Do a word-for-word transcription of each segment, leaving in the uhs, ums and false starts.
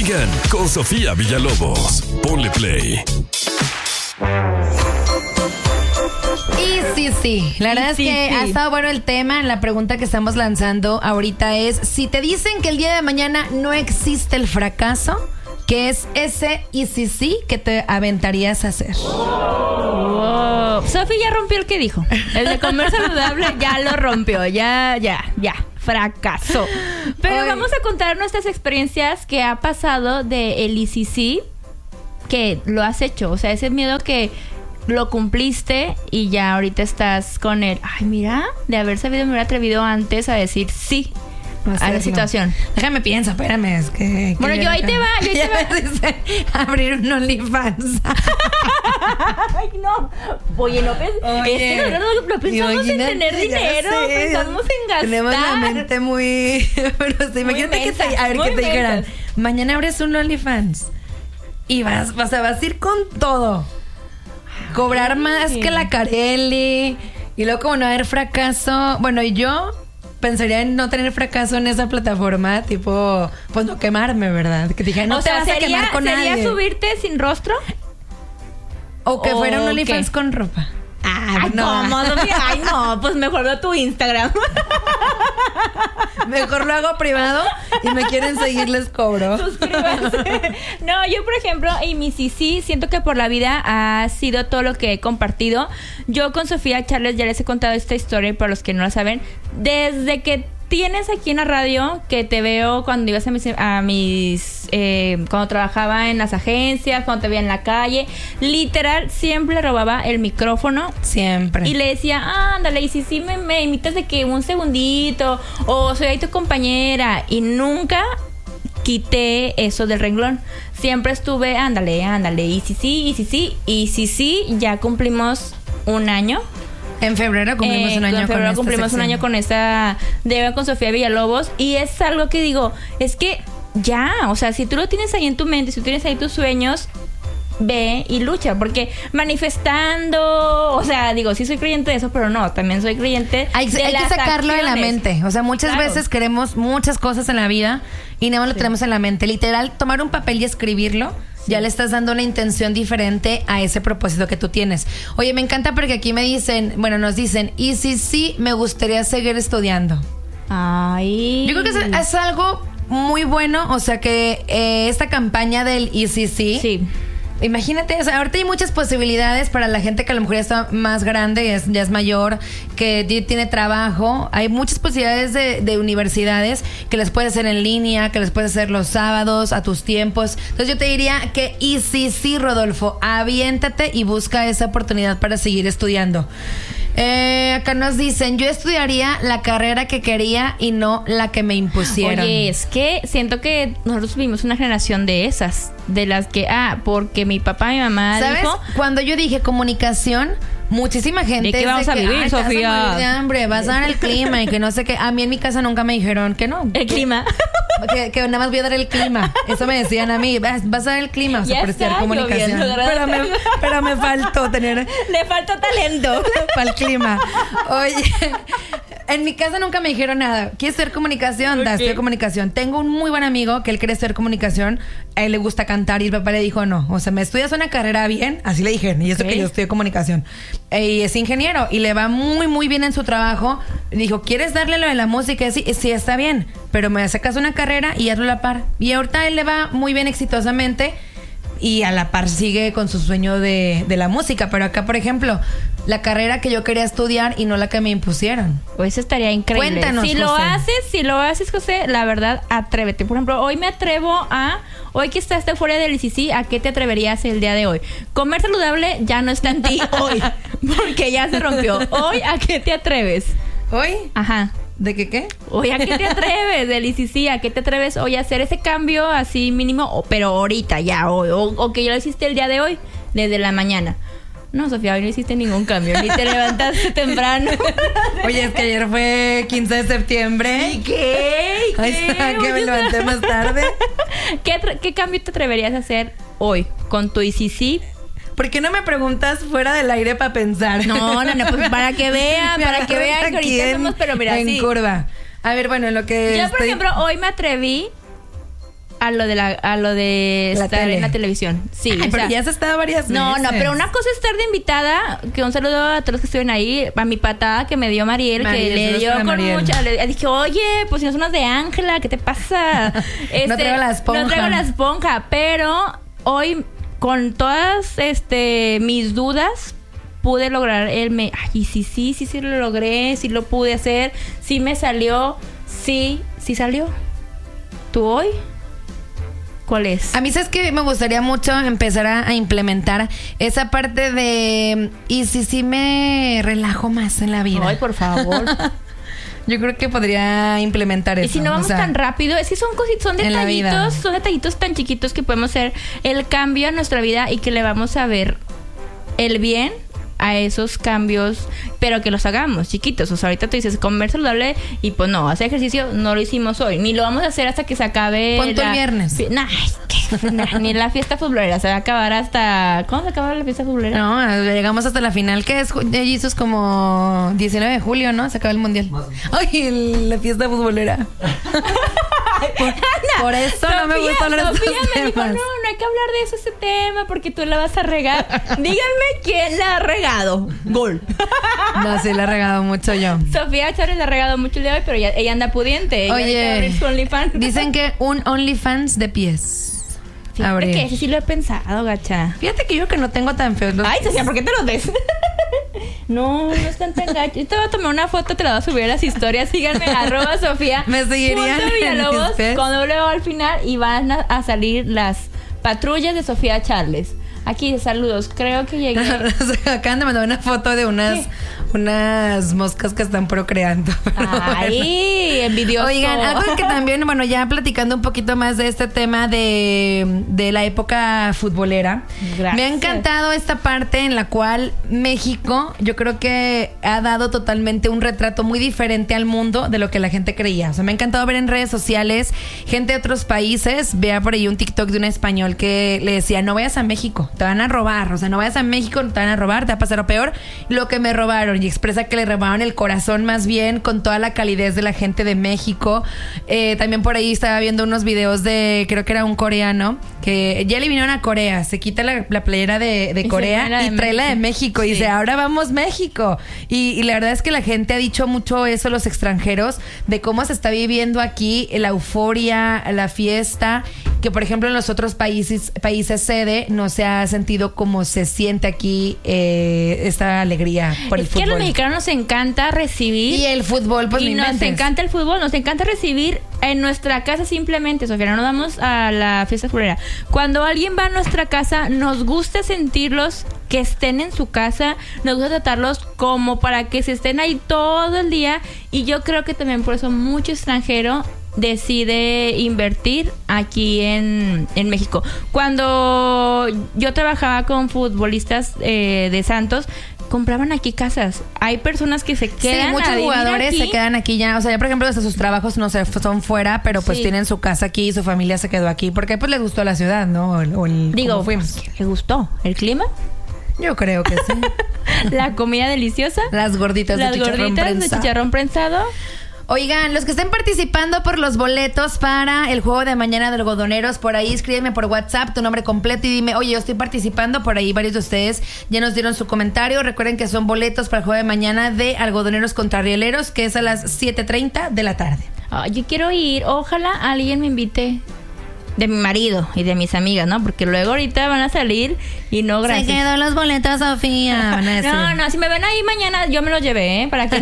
Sigan con Sofía Villalobos. Ponle play. Y sí, sí, la verdad sí, es que sí. ha estado bueno el tema. La pregunta que estamos lanzando ahorita es: si te dicen que el día de mañana no existe el fracaso, ¿qué es ese y sí, sí que te aventarías a hacer? Wow. Sofi ya rompió el que dijo. El de comer saludable ya lo rompió. Ya, ya, ya. Fracasó. Pero Ay. vamos a contar nuestras experiencias que ha pasado de el I C C, que lo has hecho. O sea, ese miedo que lo cumpliste y ya ahorita estás con el, ay, mira, de haber sabido me hubiera atrevido antes a decir sí No sé, a la no. situación. Déjame pienso, espérame, es que... Bueno, que yo ahí te va, yo ahí te va. Ya me dice, abrir un OnlyFans. Ay, no. Oye, no, pens- Oye, es que no, no, no pensamos en imagínate, tener ya dinero, sé, pensamos en gastar. Tenemos la mente muy... Pero sí, imagínate que mensa, te, a ver, muy que te dijeran, mensa. mañana abres un OnlyFans y vas, vas, a- vas a ir con todo. Cobrar más que la Carelli. Y luego como no haber fracaso. Bueno, y yo pensaría en no tener fracaso en esa plataforma. Tipo, pues no quemarme, ¿verdad? Que te dijeran, no o te sea, vas a sería, quemar con sería nadie. subirte sin rostro. O que fuera un ¿O OnlyFans qué? con ropa. Ay, ¿cómo, Sofía? Ay, no, pues mejor veo tu Instagram. Mejor lo hago privado y me quieren seguir, les cobro. Suscríbanse. No, yo, por ejemplo, en mi sí, sí, siento que por la vida ha sido todo lo que he compartido. Yo con Sofía Charles ya les he contado esta historia, para los que no la saben. Desde que tienes aquí en la radio, que te veo cuando ibas a mis, a mis eh, cuando trabajaba en las agencias, cuando te veía en la calle, literal siempre le robaba el micrófono Siempre. y le decía, ah, ándale, y si sí me, me imitas de que un segundito, o soy ahí tu compañera, y nunca quité eso del renglón. Siempre estuve, ándale, ándale, y si sí, y si sí, y si sí, ya cumplimos un año. En febrero cumplimos Eh, un año en febrero con esta cumplimos un sección. año con esta de con Sofía Villalobos, y es algo que digo, es que ya, o sea, si tú lo tienes ahí en tu mente, si tú tienes ahí tus sueños, ve y lucha, porque manifestando, o sea, digo, sí soy creyente de eso, pero no, también soy creyente Hay, de hay que las sacarlo de la acciones. mente. O sea, muchas Claro. veces queremos muchas cosas en la vida y nada más lo tenemos en la mente. Literal, tomar un papel y escribirlo, ya le estás dando una intención diferente a ese propósito que tú tienes. Oye, me encanta porque aquí me dicen, bueno, nos dicen, y si sí, me gustaría seguir estudiando. Ay. Yo creo que es, es algo muy bueno, o sea, que eh, esta campaña del y si sí. Sí. Imagínate, o sea, ahorita hay muchas posibilidades para la gente que a lo mejor ya está más grande, es, ya es mayor, que t- tiene trabajo. Hay muchas posibilidades de, de universidades que les puedes hacer en línea, que les puedes hacer los sábados, a tus tiempos. Entonces yo te diría que y sí, sí, Rodolfo, aviéntate y busca esa oportunidad para seguir estudiando. Eh, acá nos dicen, yo estudiaría la carrera que quería y no la que me impusieron. Oye, es que siento que nosotros vivimos una generación de esas, de las que, ah, porque mi papá, mi mamá ¿Sabes? dijo, Cuando yo dije comunicación, muchísima gente. ¿De qué es vamos a que, vivir, "Ay, te vas a Sofía?" morir de hambre, vas a dar el clima y que no sé qué. A mí en mi casa nunca me dijeron que no. el clima. Que, que nada más voy a dar el clima. Eso me decían a mí. Vas, vas a dar el clima, o sea, Ya por estudiar está comunicación. lloviendo, Pero me, gracias. pero me faltó tener Le faltó talento. para el clima. Oye, en mi casa nunca me dijeron nada. ¿Quieres estudiar comunicación? Da, Ok. estudiar comunicación. Tengo un muy buen amigo que él quiere estudiar comunicación. A él le gusta cantar y el papá le dijo no. O sea, ¿me estudias una carrera bien? Así le dijeron. Y eso Ok. que yo estudié comunicación. Eh, y es ingeniero y le va muy, muy bien en su trabajo. Dijo, ¿quieres darle lo de la música? Sí, sí, está bien. Pero me sacas una carrera y hazlo a la par. Y ahorita él le va muy bien exitosamente. Y a la par sigue con su sueño de, de la música. Pero acá, por ejemplo, la carrera que yo quería estudiar y no la que me impusieron. Pues estaría increíble. Cuéntanos, si lo José. haces, si lo haces, José, la verdad, atrévete. Por ejemplo, hoy me atrevo a, hoy que estás fuera del I C C, ¿a qué te atreverías el día de hoy? Comer saludable ya no está en ti hoy, porque ya se rompió. Hoy, ¿a qué te atreves? ¿Hoy? Ajá. ¿De qué qué? Oye, ¿a qué te atreves del I C C? ¿A qué te atreves hoy a hacer ese cambio así mínimo? O, pero ahorita ya, o, o, o que ya lo hiciste el día de hoy, desde la mañana. No, Sofía, hoy no hiciste ningún cambio. Ni te levantaste temprano. Oye, es que ayer fue quince de septiembre. ¿Y qué? ¿Y Ahí qué? está, que me Oye, levanté más tarde. ¿Qué, atre- ¿Qué cambio te atreverías a hacer hoy con tu I C C? ¿Por qué no me preguntas fuera del aire para pensar? No, no, no, pues para que vean, Me para que agarras vean que aquí ahorita en- somos, pero mira, en sí. curva. A ver, bueno, en lo que Yo, por estoy- ejemplo, hoy me atreví a lo de la a lo de La estar tele. en la televisión. Sí, Ay, o pero sea, ya has estado varias no, veces. no, pero una cosa es estar de invitada, que un saludo a todos los que estuvieron ahí, a mi patada que me dio Mariel, Mariel, que le saludos dio para con Mariel. mucha, le dije, oye, pues si no son unas de Ángela, ¿qué te pasa? No traigo la esponja. No traigo la esponja, pero hoy con todas este mis dudas pude lograr el me, ay, sí, sí, sí, sí lo logré, sí lo pude hacer, sí me salió, sí, sí salió. ¿Tú hoy? ¿Cuál es? A mí, ¿sabes que me gustaría mucho empezar a, a implementar esa parte de... ¿Y si sí me relajo más en la vida? Ay, por favor. Yo creo que podría implementar eso. Y si no vamos o sea, tan rápido, es que son cositas, son en la vida. detallitos, son detallitos tan chiquitos que podemos hacer el cambio en nuestra vida y que le vamos a ver el bien a esos cambios, pero que los hagamos chiquitos. O sea, ahorita tú dices comer saludable y pues no, hacer ejercicio no lo hicimos hoy, ni lo vamos a hacer hasta que se acabe. Pon tú el la- viernes. Fi- Nah, ¿qué? Nah, ni la fiesta futbolera, se va a acabar hasta... ¿Cuándo se acaba la fiesta futbolera? No, llegamos hasta la final, que es ju- eh, Jesus como diecinueve de julio, ¿no? Se acaba el mundial. Ay, el- la fiesta futbolera. por, por eso no me gusta hablar de Sofía estos me dijo, no, temas. no hay que hablar de eso, ese tema, porque tú la vas a regar. Díganme quién la ha regado. Gol. No, sí, la he regado mucho yo. Sofía Chávez la ha regado mucho el día de hoy, pero ella, ella anda pudiente. Ella Oye, ahorita abre su OnlyFans. Dicen que un OnlyFans de pies. Fíjate Abrir. que ese sí lo he pensado, gacha. Fíjate que yo que no tengo tan feos los Ay, Sofía, ¿por qué te los ves? No, no están tan gachos. Yo te voy a tomar una foto, te la voy a subir a las historias. Síganme, arroba Sofía. Me seguirían punto en Villalobos, mis pies. con doble O al final y van a, a salir las patrullas de Sofía Charles. Aquí, saludos. Creo que llegué. Acaban de mandar una foto de unas, unas moscas que están procreando. Ay, envidioso. Oigan, algo que también, bueno, ya platicando un poquito más de este tema de, de la época futbolera. Gracias. Me ha encantado esta parte en la cual México, yo creo que ha dado totalmente un retrato muy diferente al mundo de lo que la gente creía. O sea, me ha encantado ver en redes sociales gente de otros países. Vea por ahí un TikTok de un español que le decía, no vayas a México, te van a robar. O sea, no vayas a México, te van a robar, te va a pasar lo peor. Lo que me robaron. Y expresa que le robaron el corazón más bien con toda la calidez de la gente de México. Eh, también por ahí estaba viendo unos videos de, creo que era un coreano, que ya le vinieron a Corea, se quita la, la playera de, de Y se Corea pone la y de trae la de México. México. Y Sí. dice, ahora vamos México. Y, y la verdad es que la gente ha dicho mucho eso, los extranjeros, de cómo se está viviendo aquí la euforia, la fiesta, que por ejemplo en los otros países, países sede no se ha sentido como se siente aquí eh, esta alegría por el Es que a los fútbol. mexicanos nos encanta recibir. Y el fútbol, pues y ni nos inventes. encanta el fútbol, nos encanta recibir en nuestra casa simplemente, Sofía, no nos vamos a la fiesta futbolera. Cuando alguien va a nuestra casa, nos gusta sentirlos que estén en su casa, nos gusta tratarlos como para que se estén ahí todo el día y yo creo que también por eso mucho extranjero decide invertir aquí en, en México. Cuando yo trabajaba con futbolistas eh, de Santos, compraban aquí casas. Hay personas que se Sí, quedan muchos a vivir jugadores aquí. se quedan aquí ya. O sea, ya por ejemplo, hasta sus trabajos no sé, son fuera, pero pues Sí. tienen su casa aquí y su familia se quedó aquí. Porque pues les gustó la ciudad, ¿no? O el, o el- Digo, cómo fuimos. ¿le gustó el clima? Yo creo que sí. La comida deliciosa. Las gorditas Las de chicharrón gorditas de prensado. chicharrón prensado. Oigan, los que estén participando por los boletos para el juego de mañana de algodoneros, por ahí escríbeme por WhatsApp tu nombre completo y dime, oye, yo estoy participando. Por ahí varios de ustedes ya nos dieron su comentario. Recuerden que son boletos para el juego de mañana de algodoneros contra rieleros, que es a las siete treinta de la tarde. Ay, yo quiero ir. Ojalá alguien me invite. De mi marido y de mis amigas, ¿no? Porque luego ahorita van a salir y no, gracias. Se quedó los boletos, Sofía. Van a decir. No, no, si me ven ahí mañana, yo me los llevé, ¿eh? Para que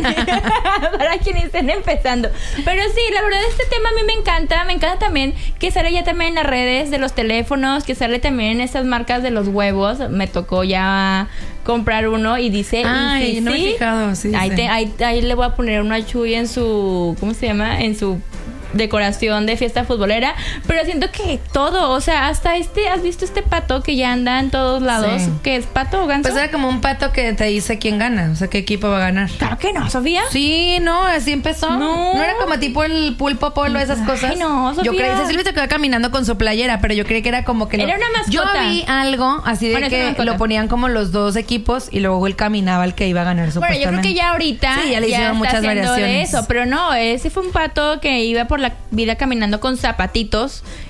para quienes estén empezando. Pero sí, la verdad, este tema a mí me encanta. Me encanta también que sale ya también en las redes de los teléfonos, que sale también en esas marcas de los huevos. Me tocó ya comprar uno y dice... Ay, y sí, no me he sí. fijado, sí, Ahí, sí. te- ahí, ahí le voy a poner una Chuy en su... ¿Cómo se llama? En su... decoración de fiesta futbolera, pero siento que todo, o sea, hasta este, ¿has visto este pato que ya anda en todos lados? Sí. ¿Qué es pato o ganso? Pues era como un pato que te dice quién gana, o sea, qué equipo va a ganar. Claro que no, Sofía. Sí, no, así empezó. No. No era como tipo el pulpo polo, esas Ay, cosas. no, Sofía. Yo creí, Cecilia se quedó caminando con su playera, pero yo creí que era como que... lo- Era una mascota. Yo vi algo así de Bueno, es una que mascota. lo ponían como los dos equipos y luego él caminaba el que iba a ganar Bueno, supuestamente. yo creo que ya ahorita Sí, ya le hicieron está muchas haciendo variaciones. de eso, pero no, ese fue un pato que iba por la vida caminando con zapatitos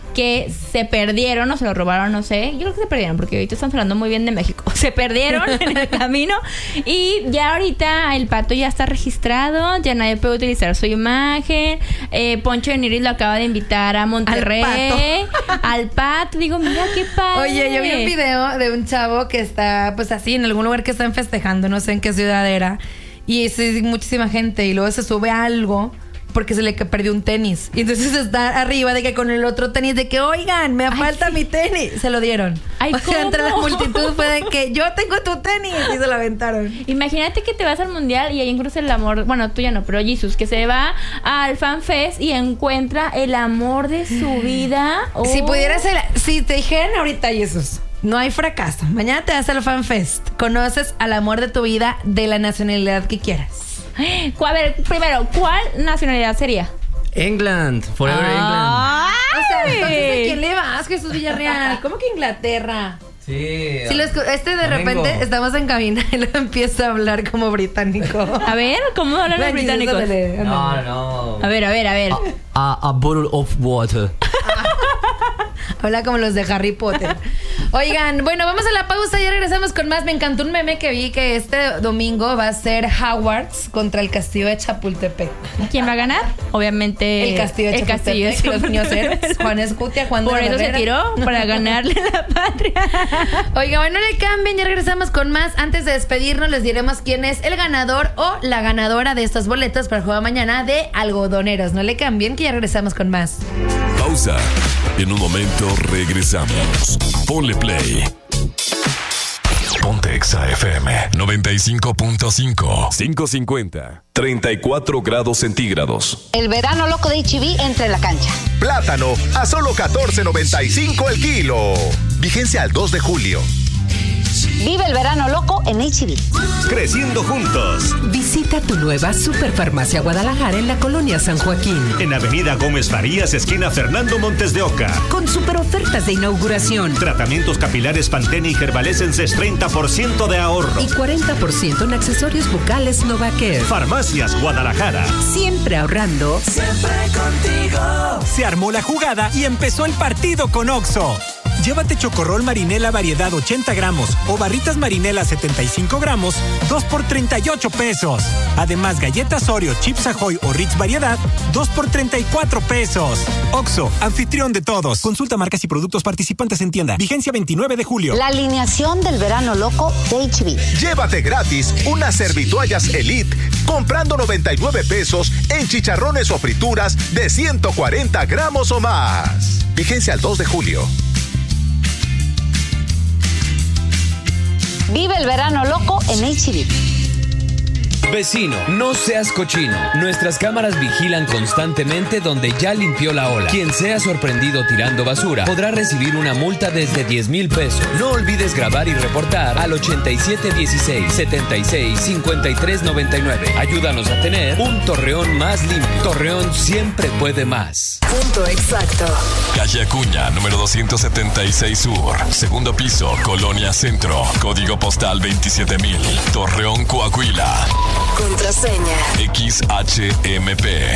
que se perdieron o se lo robaron, no sé. Yo creo que se perdieron porque ahorita estamos hablando muy bien de México. Se perdieron en el camino y ya ahorita el pato ya está registrado, ya nadie puede utilizar su imagen. Eh, Poncho de Nigris lo acaba de invitar a Monterrey. Al pato. Al pato. Digo, mira qué padre. Oye, yo vi un video de un chavo que está pues así en algún lugar que están festejando, no sé en qué ciudad era, y es muchísima gente y luego se sube algo porque se le perdió un tenis. Y entonces está arriba de que con el otro tenis, de que, oigan, me Ay, falta sí. mi tenis. Se lo dieron. Ay, o sea, ¿cómo? entre la multitud fue de que yo tengo tu tenis. Y se lo aventaron. Imagínate que te vas al mundial y ahí encuentras el amor. Bueno, tú ya no, pero Jesus, que se va al FanFest y encuentra el amor de su vida. Oh. Si pudiera ser, si te dijeran ahorita, Jesus, no hay fracaso. Mañana te vas al FanFest. Conoces al amor de tu vida de la nacionalidad que quieras. A ver, primero, ¿cuál nacionalidad sería? England, forever Ay. England. O sea, entonces, ¿a quién le vas, Jesús Villarreal? ¿Cómo que Inglaterra? Sí. Si lo escu- este de domingo. repente estamos en cabina y luego empieza a hablar como británico. A ver, ¿cómo hablan los Ven, británicos? ándale, ándale. No, no. A ver, a ver, a ver. A, a bottle of water. Habla como los de Harry Potter. Oigan, bueno, vamos a la pausa y ya regresamos con más. Me encantó un meme que vi que este domingo va a ser Hogwarts contra el Castillo de Chapultepec. ¿Quién va a ganar? Obviamente El Castillo de el Chapultepec. Castillo de Los niños héroes. Juan Escutia, Juan de Por la eso se Barrera. tiró, para ganarle la patria. Oiga, bueno, no le cambien, ya regresamos con más. Antes de despedirnos, les diremos quién es el ganador o la ganadora de estos boletos para el juego de mañana de Algodoneros. No le cambien, que ya regresamos con más. Pausa. En un momento regresamos. Ponle play. Ponte Exa F M noventa y cinco punto cinco. quinientos cincuenta. treinta y cuatro grados centígrados. El verano loco de H E B entra en la cancha. Plátano a solo catorce noventa y cinco el kilo. Vigencia al dos de julio. Vive el verano loco en H E B. Creciendo juntos. Visita tu nueva Superfarmacia Guadalajara en la colonia San Joaquín. En Avenida Gómez Farías, esquina Fernando Montes de Oca. Con super ofertas de inauguración. Tratamientos capilares Pantene y Herbalesenses, treinta por ciento de ahorro. Y cuarenta por ciento en accesorios bucales Novacare. Farmacias Guadalajara. Siempre ahorrando. Siempre contigo. Se armó la jugada y empezó el partido con Oxxo. Llévate Chocorrol Marinela variedad ochenta gramos o barritas Marinela setenta y cinco gramos, dos por treinta y ocho pesos. Además, galletas Oreo, Chips Ahoy o Ritz variedad, dos por treinta y cuatro pesos. Oxxo, anfitrión de todos. Consulta marcas y productos participantes en tienda. Vigencia veintinueve de julio. La alineación del verano loco de H E B. Llévate gratis unas servitoallas Elite comprando noventa y nueve pesos en chicharrones o frituras de ciento cuarenta gramos o más. Vigencia al dos de julio. Vive el verano loco en H E B. Vecino, no seas cochino. Nuestras cámaras vigilan constantemente donde ya limpió la ola. Quien sea sorprendido tirando basura podrá recibir una multa desde diez mil pesos. No olvides grabar y reportar al ochenta y siete dieciséis, setenta y seis, cincuenta y tres noventa y nueve. Ayúdanos a tener un Torreón más limpio. Torreón siempre puede más. Punto exacto. Calle Acuña, número doscientos setenta y seis Sur. Segundo piso, Colonia Centro. Código postal veintisiete mil. Torreón, Coahuila. Contraseña. X H M P.